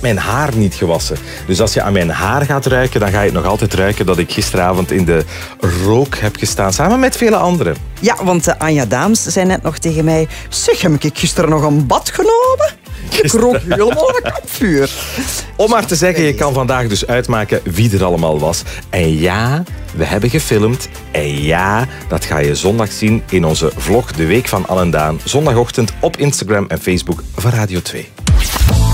mijn haar niet gewassen. Dus als je aan mijn haar gaat ruiken, dan ga je het nog altijd ruiken dat ik gisteravond in de rook heb gestaan, samen met vele anderen. Ja, want Anja Daams zei net nog tegen mij... Zeg, heb ik gisteren nog een bad genomen? Ik rook helemaal een kampvuur. Om maar te zeggen, je kan vandaag dus uitmaken wie er allemaal was. En ja, we hebben gefilmd. En ja, dat ga je zondag zien in onze vlog De Week van Al en Daan. Zondagochtend op Instagram en Facebook van Radio 2.